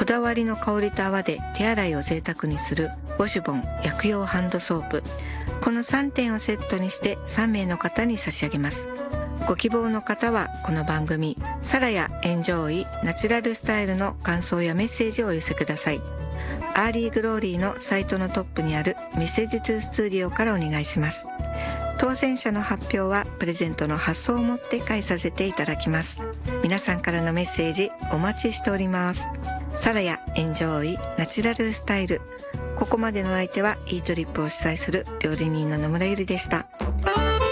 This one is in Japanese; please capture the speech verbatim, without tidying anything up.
こだわりの香りと泡で手洗いを贅沢にするウォシュボン薬用ハンドソープ、このさんてんをセットにしてさんめいの方に差し上げます。ご希望の方はこの番組サラヤエンジョイナチュラルスタイルの感想やメッセージをお寄せください。アーリーグローリーのサイトのトップにあるメッセージトゥースタジオからお願いします。当選者の発表はプレゼントの発送をもって返させていただきます。皆さんからのメッセージお待ちしております。サラヤエンジョイナチュラルスタイル、ここまでの相手はイートリップを主催する料理人の野村ゆりでした。